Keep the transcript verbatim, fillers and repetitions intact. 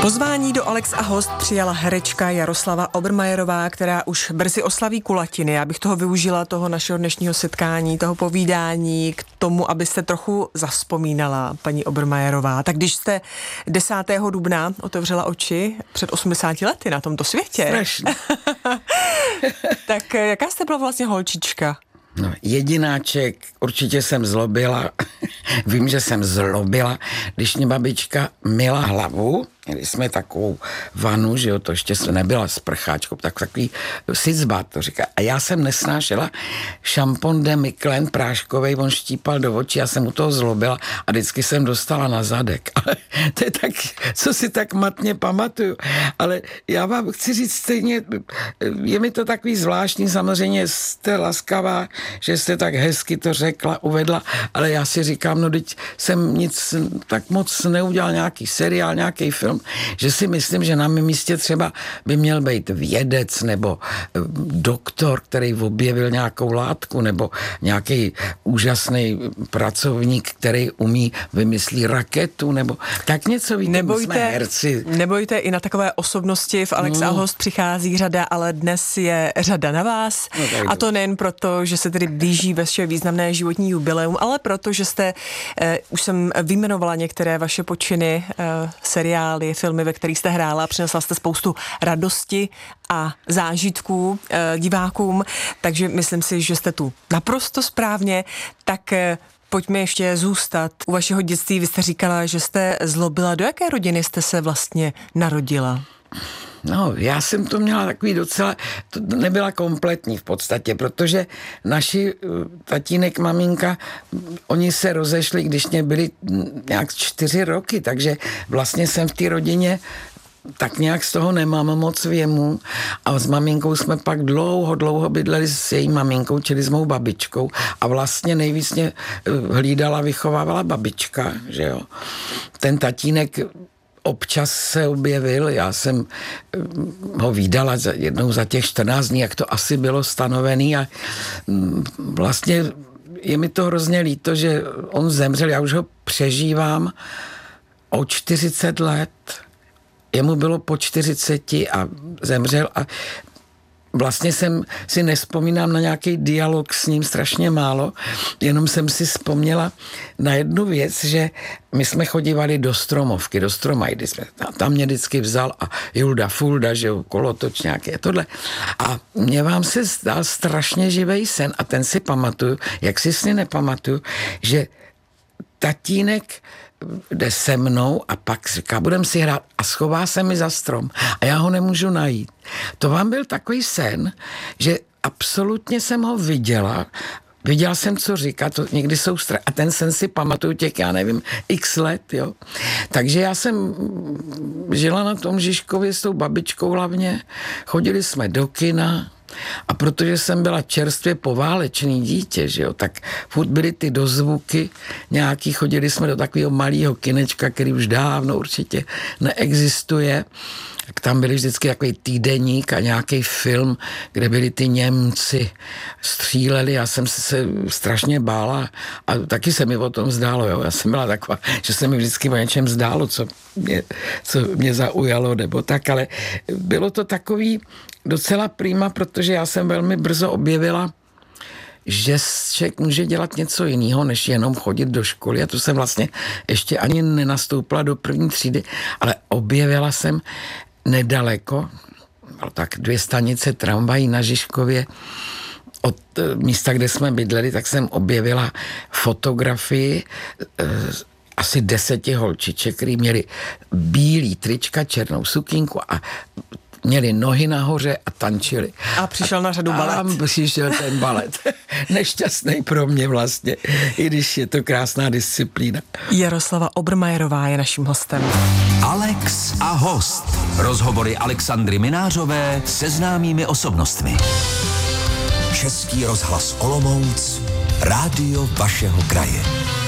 Pozvání do Alex a host přijala herečka Jaroslava Obermajerová, která už brzy oslaví kulatiny. Já bych toho využila, toho našeho dnešního setkání, toho povídání k tomu, abyste trochu zavzpomínala, paní Obermajerová. Tak když jste desátého dubna otevřela oči před osmdesáti lety na tomto světě, strašně. tak jaká jste byla vlastně holčička? No, jedináček, určitě jsem zlobila, vím, že jsem zlobila, když mě babička myla hlavu, měli jsme takovou vanu, že jo, to ještě nebyla sprcháčkou, tak takový sicbát, to říká. A já jsem nesnášela šampon de Michelin práškovej, on štípal do očí, já jsem u toho zlobila a vždycky jsem dostala na zadek. Ale to je tak, co si tak matně pamatuju. Ale já vám chci říct stejně, je mi to takový zvláštní, samozřejmě jste laskavá, že jste tak hezky to řekla, uvedla, ale já si říkám, no teď jsem nic tak moc neudělal, nějaký seriál, nějaký film, že si myslím, že na mém místě třeba by měl být vědec nebo doktor, který objevil nějakou látku, nebo nějaký úžasný pracovník, který umí vymyslí raketu, nebo tak něco, víte, nebojte, jsme herci. Nebojte, i na takové osobnosti v Alex no. a host přichází řada, ale dnes je řada na vás. No, a to nejen proto, že se tedy blíží vaše významné životní jubileum, ale proto, že jste, eh, už jsem vyjmenovala některé vaše počiny, eh, seriály, filmy, ve kterých jste hrála, přinesla jste spoustu radosti a zážitků eh, divákům, takže myslím si, že jste tu naprosto správně, tak eh, pojďme ještě zůstat u vašeho dětství. Vy jste říkala, že jste zlobila. Do jaké rodiny jste se vlastně narodila? No, já jsem to měla takový docela, to nebyla kompletní v podstatě, protože naši tatínek, maminka, oni se rozešli, když mě byli nějak čtyři roky, takže vlastně jsem v té rodině tak nějak z toho nemám moc věmu a s maminkou jsme pak dlouho, dlouho bydleli s její maminkou, čili s mou babičkou a vlastně nejvíc mě hlídala, vychovávala babička, že jo. Ten tatínek občas se objevil, já jsem ho vídala za, jednou za těch čtrnáct dní, jak to asi bylo stanovený a vlastně je mi to hrozně líto, že on zemřel, já už ho přežívám o čtyřicet let. Jemu bylo po čtyřiceti a zemřel a vlastně jsem si nespomínám na nějaký dialog s ním strašně málo, jenom jsem si vzpomněla na jednu věc, že my jsme chodívali do Stromovky, do Stromajdy, jsme, tam mě vždycky vzal a Julda Fulda, že jo, kolotoč nějaké tohle. A mě vám se zdal strašně živej sen a ten si pamatuju, jak si sny nepamatuju, že tatínek jde se mnou a pak říká, budem si hrát a schová se mi za strom a já ho nemůžu najít. To vám byl takový sen, že absolutně jsem ho viděla, viděla jsem, co říká, to někdy jsou stra... a ten sen si pamatuju těch, já nevím, x let, jo. Takže já jsem žila na tom Žižkově s tou babičkou hlavně, chodili jsme do kina, a protože jsem byla čerstvě poválečný dítě, že jo, tak furt byly ty dozvuky nějaký, chodili jsme do takového malého kinečka, který už dávno určitě neexistuje. Tak tam byly vždycky takový týdeník a nějaký film, kde byli ty Němci, stříleli, já jsem se strašně bála a taky se mi o tom zdálo, jo. Já jsem byla taková, že se mi vždycky o něčem zdálo, co mě, co mě zaujalo, nebo tak, ale bylo to takový docela prima, protože já jsem velmi brzo objevila, že člověk může dělat něco jiného, než jenom chodit do školy. A to jsem vlastně ještě ani nenastoupila do první třídy, ale objevila jsem nedaleko, tak dvě stanice tramvají na Žižkově, od místa, kde jsme bydleli, tak jsem objevila fotografii asi deseti holčiček, který měli bílý trička, černou sukínku a měli nohy nahoře a tančili. A přišel na řadu balet. A přišel ten balet. Nešťastný pro mě vlastně, i když je to krásná disciplína. Jaroslava Obermajerová je naším hostem. Alex a host. Rozhovory Alexandry Minářové se známými osobnostmi. Český rozhlas Olomouc, rádio vašeho kraje.